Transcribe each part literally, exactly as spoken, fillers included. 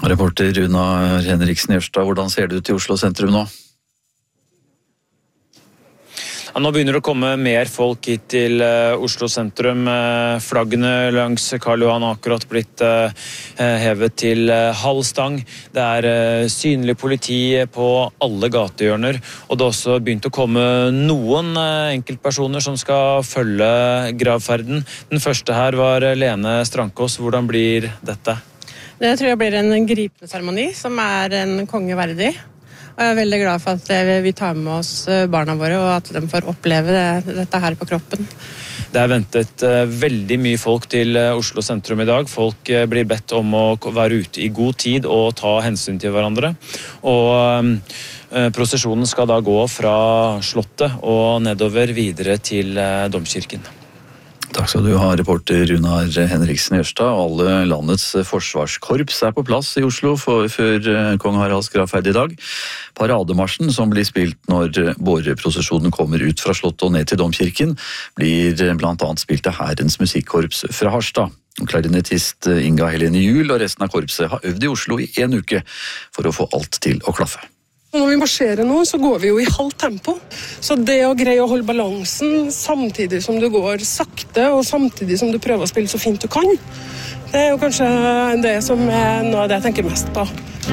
Reporter Runa Henriksen Jørstad, hvordan ser det ut i Oslo sentrum nå? Ja, nå begynner det å komme mer folk hit til uh, Oslo sentrum. Uh, flaggene langs Karl Johan har akkurat blitt uh, hevet til uh, halv stang. Det er uh, synlig politi på alle gatehjørner, og det har også begynt å komme noen uh, enkeltpersoner som skal følge gravferden. Den første her var Lene Strankås. Hvordan blir dette? Det tror jeg blir en gripende seremoni som er en konge verdig. Og jeg er veldig glad for at vi tar med oss barna våre, og at de får oppleve det, dette her på kroppen. Det er ventet uh, veldig mye folk til uh, Oslo sentrum i dag. Folk uh, blir bedt om å være ute i god tid og ta hensyn til hverandre. Og uh, prosesjonen skal da gå fra Slottet og nedover videre til uh, Domkirken. Takk skal du ha, reporter Runar Henriksen Jørstad. Alle landets forsvarskorps er på plass i Oslo for, før kong Haralds gravferd i dag. Parademarsjen, som blir spilt når båreprosesjonen kommer ut fra Slottet og ned til Domkirken, blir blant annet spilt av Hærens musikkorps fra Harstad. Klarinettist Inga Helene Juel og resten av korpset har øvd i Oslo i en uke for å få alt til å klaffe. Når vi marsjerer nå, så går vi jo i halvt tempo. Så det å greie å holde balansen samtidig som du går sakte, og samtidig som du prøver å spille så fint du kan, det er jo kanskje det som er noe av det jeg tenker mest på.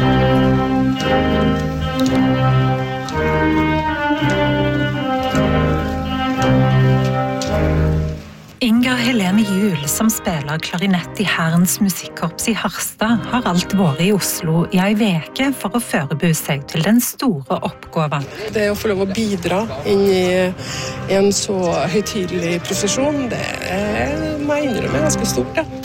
Inga Helene Juel, som spiller klarinett i Hærens musikkorps i Harstad, har alt vært i Oslo i en veke for å forberede seg til den store oppgaven. Det å få lov å bidra inn i en så høytidelig prosesjon, det er, må jeg innrømme, ganske stort, ja.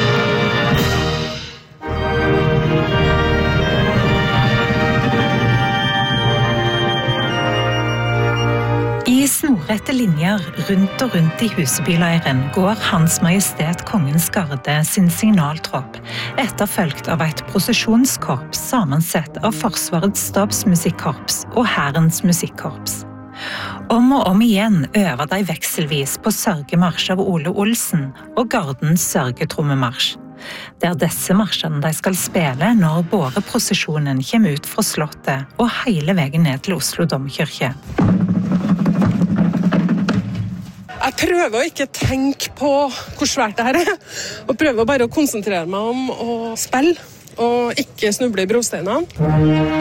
I snorrette linjer rundt og rundt i Husebyleiren går Hans Majestet Kongens Garde sin signaltropp, etterfølgt av et prosesjonskorps sammensett av Forsvarets stabsmusikkorps og Hærens musikkorps. Om og om igjen øver de vekselvis på sørgemarsj av Ole Olsen og Gardens sørgetrommemarsj. Det er disse marsjene de skal spille når båreprosesjonen kommer ut fra Slottet og hele veien ned til Oslo Domkirke. Jeg prøver å ikke tenke på hvor svært det her er, og prøver bare å konsentrere meg om å spille, og ikke snuble i brosteinene.